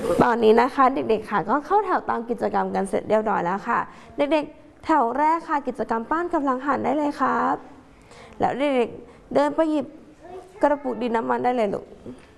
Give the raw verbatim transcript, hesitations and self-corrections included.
ตอนนี้นะคะเด็กๆค่ะก็เข้าแถวตามกิจกรรมกันเสร็จเรียบร้อยแล้วค่ะเด็กๆแถวแรกค่ะกิจกรรมปั้นกำลังหันได้เลยครับแล้วเด็กๆเดินไปหยิบกระปุกดินน้ำมันได้เลยลูก